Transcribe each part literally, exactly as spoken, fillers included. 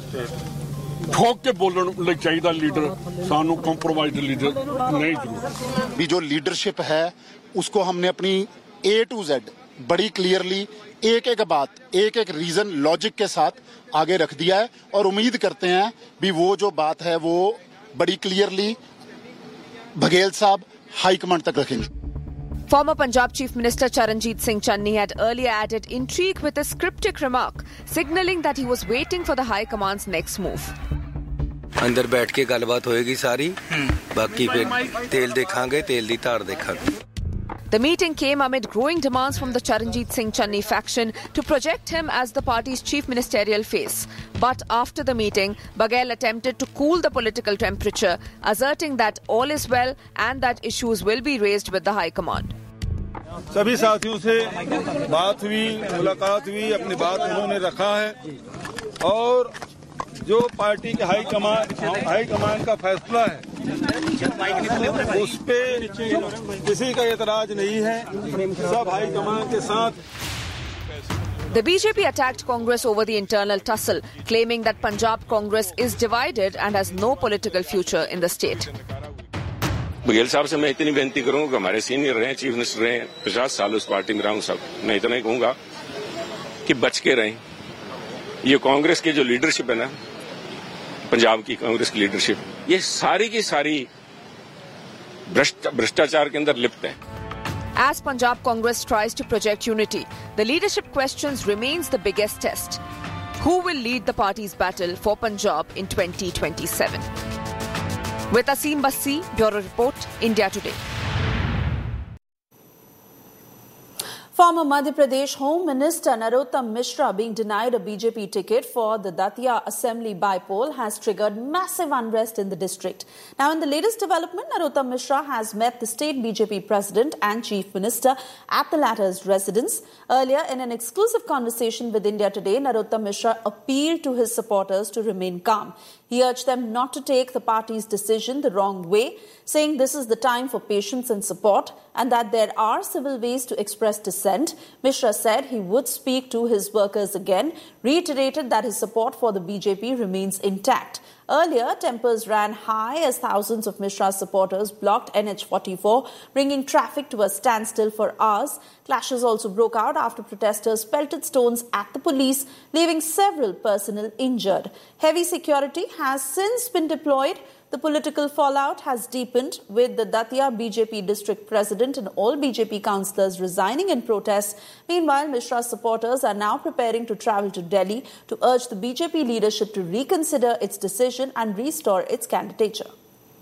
ठोक के बोलने ਲਈ ਚਾਹੀਦਾ ਲੀਡਰ ਸਾਨੂੰ ਕੰਪਰੋਮਾਈਜ਼ ਲੀਡਰ नहीं जरूर भी जो लीडरशिप है उसको हमने अपनी ए टू जेड बड़ी क्लियरली एक एक बात एक एक रीजन लॉजिक के साथ आगे रख दिया है और उम्मीद करते हैं भी वो जो बात है वो बड़ी क्लियरली बघेल साहब हाईकमांड तक रखेंगे. Former Punjab Chief Minister Charanjit Singh Channi had earlier added intrigue with his cryptic remark, signalling that he was waiting for the High Command's next move. अंदर बैठ के गलबात होएगी सारी, बाकी फिर तेल देखांगे, तेल दी धार देखांगे. The meeting came amid growing demands from the Charanjit Singh Channi faction to project him as the party's chief ministerial face. But after the meeting, Baghel attempted to cool the political temperature, asserting that all is well and that issues will be raised with the High Command. सभी साथियों से बात हुई, मुलाकात हुई, अपनी बात उन्होंने रखा है और जो पार्टी के हाई कमान हाई कमान का फैसला है उस पे किसी का एतराज नहीं है, सब हाई कमान के साथ. The B J P attacked Congress over the internal tussle, claiming that Punjab Congress is divided and has no political future in the state. Baghel साहब से मैं इतनी बेनती करूंगा कि हमारे सीनियर रहे, चीफ मिनिस्टर रहे, पचास साल उस पार्टी में रहा हूं, सब मैं इतना ही कहूंगा कि बच के रहें. ये कांग्रेस की जो लीडरशिप है ना, पंजाब की कांग्रेस की लीडरशिप, ये सारी की सारी भ्रष्टाचार के अंदर लिप्त है. As Punjab Congress tries to project unity, the leadership questions remains the biggest test. Who will lead the party's battle for Punjab in twenty twenty-seven? With Asim Bassi, Bureau Report, India Today. Former Madhya Pradesh Home Minister Narottam Mishra being denied a B J P ticket for the Datia Assembly by-poll has triggered massive unrest in the district. Now, in the latest development, Narottam Mishra has met the state B J P president and chief minister at the latter's residence. Earlier, in an exclusive conversation with India Today, Narottam Mishra appealed to his supporters to remain calm. He urged them not to take the party's decision the wrong way, saying this is the time for patience and support and that there are civil ways to express dissent. Mishra said he would speak to his workers again, reiterated that his support for the B J P remains intact. Earlier, tempers ran high as thousands of Mishra's supporters blocked N H forty-four, bringing traffic to a standstill for hours. Clashes also broke out after protesters pelted stones at the police, leaving several personnel injured. Heavy security has since been deployed. The political fallout has deepened, with the Datia B J P district president and all B J P councillors resigning in protest. Meanwhile, Mishra's supporters are now preparing to travel to Delhi to urge the B J P leadership to reconsider its decision and restore its candidature.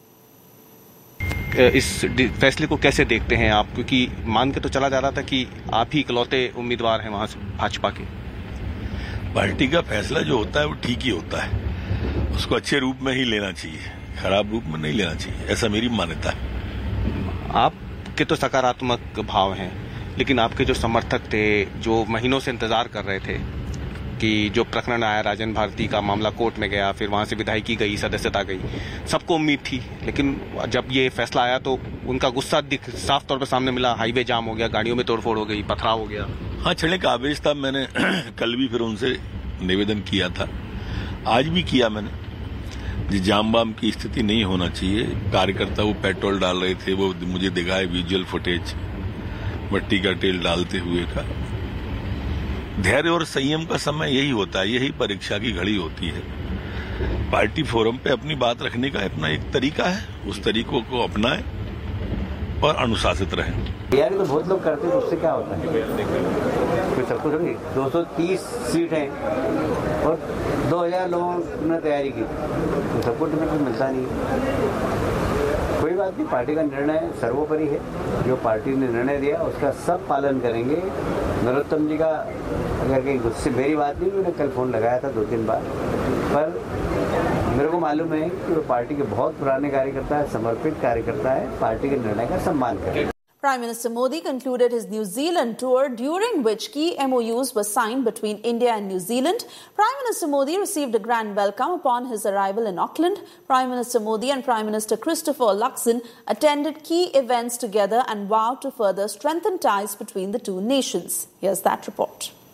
इस फैसले को कैसे देखते हैं आप, क्योंकि मान के तो चला जा रहा था कि आप ही इकलौते उम्मीदवार हैं वहां से भाजपा के. पार्टी का फैसला जो होता है वो ठीक ही होता है, उसको अच्छे रूप में ही लेना चाहिए, खराब रूप में नहीं लेना चाहिए, ऐसा मेरी मान्यता है. आपके तो सकारात्मक भाव हैं, लेकिन आपके जो समर्थक थे, जो महीनों से इंतजार कर रहे थे कि जो प्रकरण आया राजन भारती का मामला कोर्ट में गया, फिर वहां से विधायकी गई, सदस्यता गई, सबको उम्मीद थी, लेकिन जब ये फैसला आया तो उनका गुस्सा दिख साफ तौर पर सामने मिला. हाईवे जाम हो गया, गाड़ियों में तोड़फोड़ हो गई, पथराव हो गया. हाँ, चढ़ने का आवेश था. मैंने कल भी फिर उनसे निवेदन किया था, आज भी किया मैंने. जाम बाम की स्थिति नहीं होना चाहिए. कार्यकर्ता वो पेट्रोल डाल रहे थे, वो मुझे दिखाए विजुअल फुटेज मट्टी का तेल डालते हुए का. धैर्य और संयम का समय यही होता है, यही परीक्षा की घड़ी होती है. पार्टी फोरम पे अपनी बात रखने का अपना एक तरीका है, उस तरीकों को अपनाएं और अनुशासित रहें. तैयारी तो बहुत लोग करते हैं, उससे क्या होता है, कोई सब कुछ दो सौ तीस सीट है और दो हजार लोगों ने तैयारी की, तो सबको टिकट मिलता नहीं. कोई बात नहीं, पार्टी का निर्णय सर्वोपरि है. जो पार्टी ने निर्णय दिया उसका सब पालन करेंगे. नरोत्तम जी का अगर कहीं गुस्से मेरी बात नहीं, मैंने कल फोन लगाया था दो तीन बार, पर मेरे को मालूम है कि वो पार्टी के बहुत पुराने कार्यकर्ता है, समर्पित कार्यकर्ता है, पार्टी के निर्णय का सम्मान करें. Prime Minister Modi concluded his New Zealand tour, during which key M O Us were signed between India and New Zealand. Prime Minister Modi received a grand welcome upon his arrival in Auckland. Prime Minister Modi and Prime Minister Christopher Luxon attended key events together and vowed to further strengthen ties between the two nations. Here's that report.